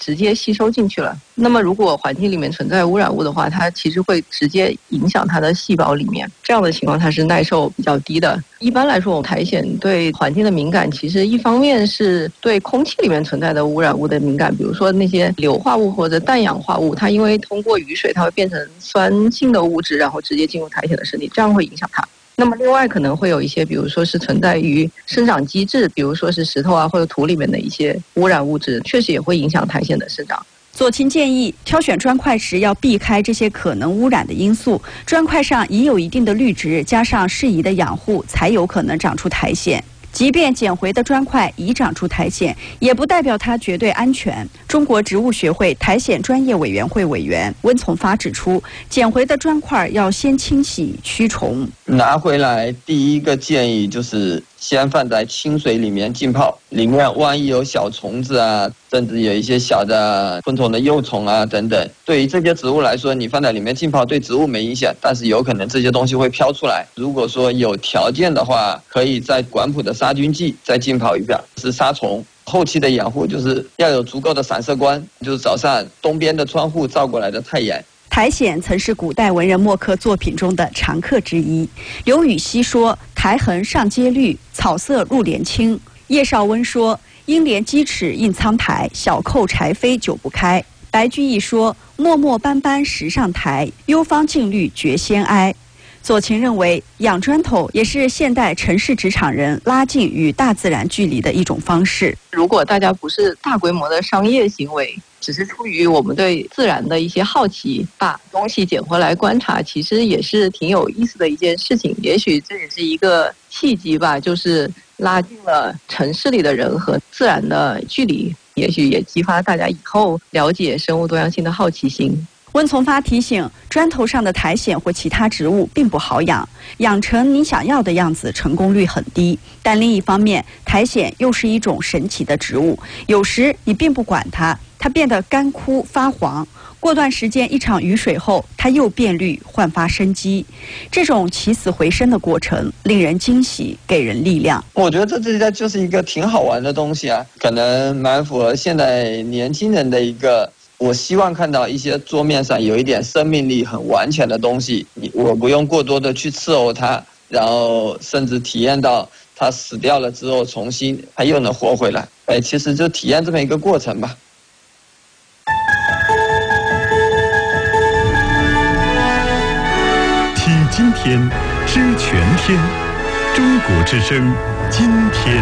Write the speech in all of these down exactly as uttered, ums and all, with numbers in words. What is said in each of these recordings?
直接吸收进去了。那么如果环境里面存在污染物的话，它其实会直接影响它的细胞里面，这样的情况它是耐受比较低的。一般来说，我们苔藓对环境的敏感，其实一方面是对空气里面存在的污染物的敏感，比如说那些硫化物或者氮氧化物，它因为通过雨水，它会变成酸性的物质，然后直接进入苔藓的身体，这样会影响它。那么另外可能会有一些，比如说是存在于生长机制，比如说是石头啊或者土里面的一些污染物质，确实也会影响苔藓的生长。 左琴建议，挑选砖块时要避开这些可能污染的因素，砖块上已有一定的绿植，加上适宜的养护，才有可能长出苔藓。即便捡回的砖块已长出苔藓，也不代表它绝对安全。中国植物学会苔藓专业委员会委员温从发指出，捡回的砖块要先清洗驱虫。 拿回来第一个建议就是先放在清水里面浸泡，里面万一有小虫子啊，甚至有一些小的昆虫的幼虫啊等等，对于这些植物来说，你放在里面浸泡对植物没影响，但是有可能这些东西会飘出来。如果说有条件的话，可以在管谱的杀菌剂再浸泡一遍，是杀虫。后期的养护就是要有足够的散射光，就是早上东边的窗户照过来的太阳。 苔藓曾是古代文人墨客作品中的常客之一。刘禹锡说：“苔痕上阶绿，草色入帘青。”叶绍温说：“应怜鸡齿印苍苔，小扣柴扉久不开。”白居易说：“漠漠斑斑石上苔，幽芳尽绿觉先哀。”左琴认为，养砖头也是现代城市职场人拉近与大自然距离的一种方式。 如果大家不是大规模的商业行为，只是出于我们对自然的一些好奇，把东西捡回来观察，其实也是挺有意思的一件事情。也许这也是一个契机吧，就是拉近了城市里的人和自然的距离，也许也激发大家以后了解生物多样性的好奇心。 温从发提醒，砖头上的苔藓或其他植物并不好养，养成你想要的样子成功率很低。但另一方面，苔藓又是一种神奇的植物，有时你并不管它，它变得干枯发黄，过段时间一场雨水后，它又变绿，焕发生机。这种起死回生的过程令人惊喜，给人力量。 我觉得这这就是一个挺好玩的东西啊，可能蛮符合现在年轻人的一个。我希望看到一些桌面上有一点生命力很完全的东西，我不用过多的去伺候它，然后甚至体验到它死掉了之后重新它又能活回来。哎，其实就体验这么一个过程吧。 听今天，知全天，中国之声，今天。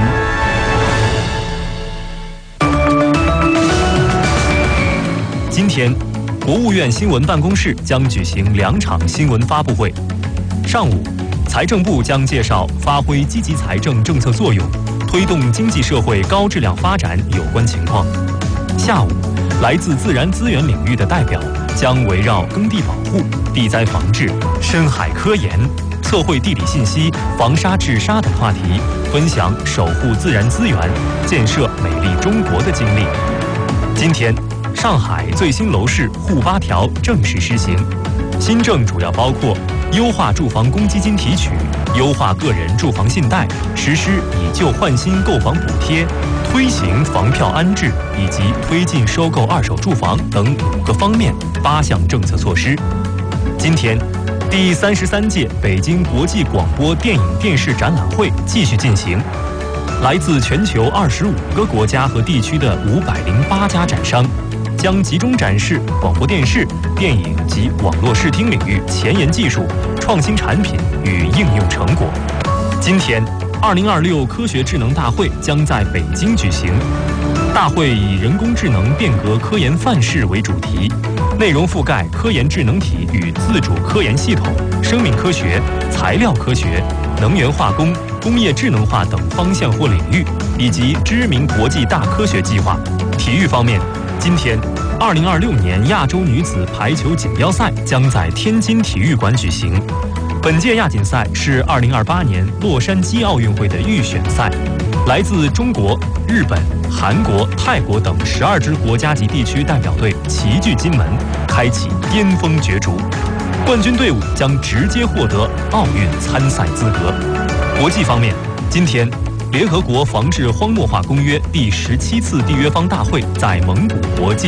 今天，国务院新闻办公室将举行两场新闻发布会。上午，财政部将介绍发挥积极财政政策作用，推动经济社会高质量发展有关情况。下午，来自自然资源领域的代表将围绕耕地保护、地灾防治、深海科研、测绘地理信息、防沙治沙等话题，分享守护自然资源、建设美丽中国的经历。今天，上海最新楼市沪八条正式施行，新政主要包括优化住房公积金提取、优化个人住房信贷、实施以旧换新购房补贴、推行房票安置以及推进收购二手住房等五个方面八项政策措施。今天，第三十三届北京国际广播电影电视展览会继续进行。来自全球二十五个国家和地区的五百零八家展商，将集中展示广播电视、电影及网络视听领域前沿技术、创新产品与应用成果。今天，二零二六科学智能大会将在北京举行。大会以人工智能变革科研范式为主题，内容覆盖科研智能体与自主科研系统、生命科学、材料科学、能源化工、工业智能化等方向或领域，以及知名国际大科学计划。体育方面，今天，二零二六年亚洲女子排球锦标赛将在天津体育馆举行。本届亚锦赛是二零二八年洛杉矶奥运会的预选赛，来自中国、日本、韩国、泰国等十二支国家级地区代表队齐聚金门，开启巅峰角逐。冠军队伍将直接获得奥运参赛资格。国际方面，今天，联合国防治荒漠化公约第十七次缔约方大会在蒙古国际